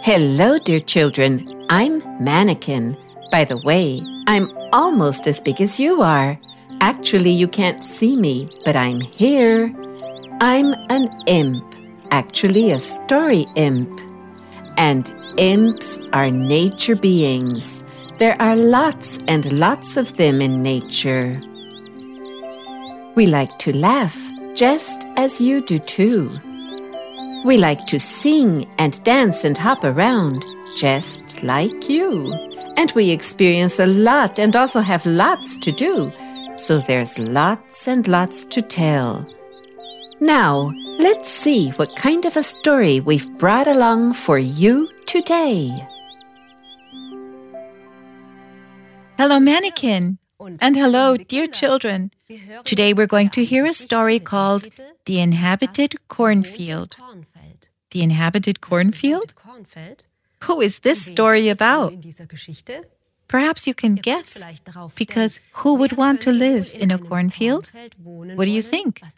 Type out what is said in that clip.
Hello, dear children. I'm Mannequin. By the way, I'm almost as big as you are. Actually, you can't see me, but I'm here. I'm an imp, actually a story imp. And imps are nature beings. There are lots and lots of them in nature. We like to laugh, just as you do too. We like to sing and dance and hop around, just like you. And we experience a lot and also have lots to do. So there's lots and lots to tell. Now, let's see what kind of a story we've brought along for you today. Hello, Mannequin. And hello, dear children. Today we're going to hear a story called The Inhabited Cornfield. The Inhabited Cornfield? Who is this story about? Perhaps you can guess, because who would want to live in a cornfield? What do you think?